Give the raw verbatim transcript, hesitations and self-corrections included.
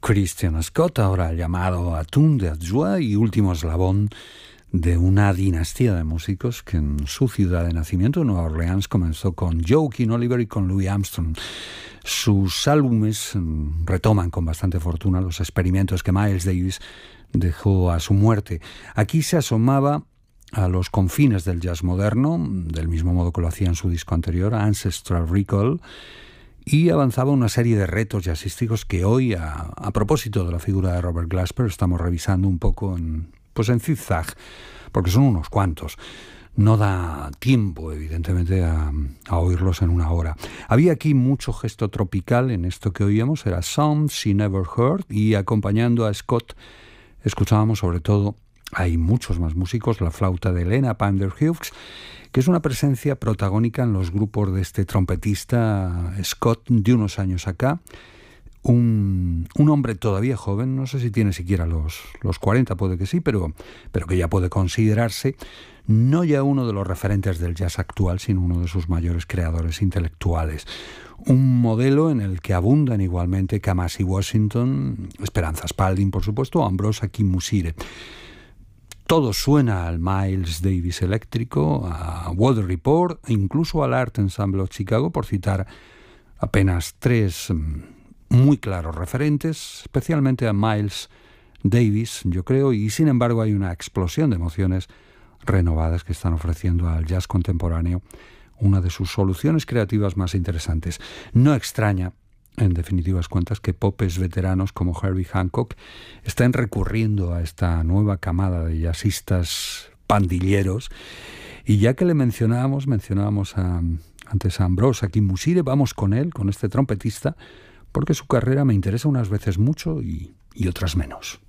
Christian Scott, ahora llamado Atun de Adjoa y último eslabón de una dinastía de músicos que en su ciudad de nacimiento, Nueva Orleans, comenzó con Joaquin Oliver y con Louis Armstrong. Sus álbumes retoman con bastante fortuna los experimentos que Miles Davis dejó a su muerte. Aquí se asomaba a los confines del jazz moderno, del mismo modo que lo hacía en su disco anterior, Ancestral Recall, y avanzaba una serie de retos jazzísticos que hoy, a, a propósito de la figura de Robert Glasper, estamos revisando un poco en, pues en zigzag, porque son unos cuantos. No da tiempo, evidentemente, a, a oírlos en una hora. Había aquí mucho gesto tropical en esto que oíamos, era Some She Never Heard, y acompañando a Scott escuchábamos sobre todo, hay muchos más músicos, la flauta de Lena Pander-Hughes, que es una presencia protagónica en los grupos de este trompetista Scott de unos años acá, un, un hombre todavía joven, no sé si tiene siquiera los, los cuarenta, puede que sí, pero, pero que ya puede considerarse no ya uno de los referentes del jazz actual, sino uno de sus mayores creadores intelectuales. Un modelo en el que abundan igualmente Kamasi Washington, Esperanza Spalding, por supuesto, o Ambrosa Kimusire. Todo suena al Miles Davis eléctrico, a Weather Report, incluso al Art Ensemble of Chicago, por citar apenas tres muy claros referentes, especialmente a Miles Davis, yo creo, y sin embargo hay una explosión de emociones renovadas que están ofreciendo al jazz contemporáneo una de sus soluciones creativas más interesantes. No extraña, en definitivas cuentas, que popes veteranos como Herbie Hancock estén recurriendo a esta nueva camada de jazzistas pandilleros. Y ya que le mencionábamos, mencionábamos a, antes a Ambrosa Kimusire, vamos con él, con este trompetista, porque su carrera me interesa unas veces mucho y, y otras menos.